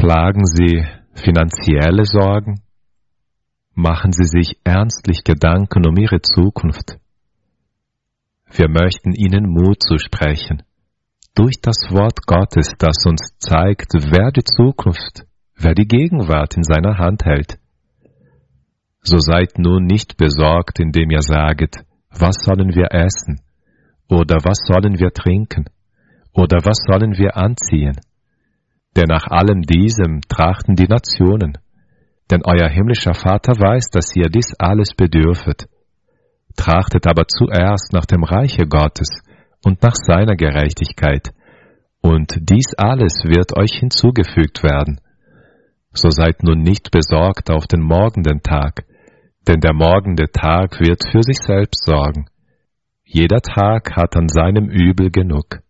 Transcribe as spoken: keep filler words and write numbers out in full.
Plagen Sie finanzielle Sorgen? Machen Sie sich ernstlich Gedanken um Ihre Zukunft? Wir möchten Ihnen Mut zusprechen, durch das Wort Gottes, das uns zeigt, wer die Zukunft, wer die Gegenwart in seiner Hand hält. So seid nun nicht besorgt, indem ihr saget, was sollen wir essen, oder was sollen wir trinken, oder was sollen wir anziehen? Denn nach allem diesem trachten die Nationen. Denn euer himmlischer Vater weiß, dass ihr dies alles bedürfet. Trachtet aber zuerst nach dem Reiche Gottes und nach seiner Gerechtigkeit, und dies alles wird euch hinzugefügt werden. So seid nun nicht besorgt auf den morgenden Tag, denn der morgende Tag wird für sich selbst sorgen. Jeder Tag hat an seinem Übel genug.